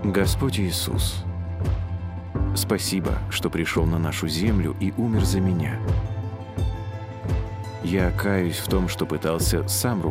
Господь Иисус, спасибо, что пришел на нашу землю и умер за меня. Я каюсь в том, что пытался сам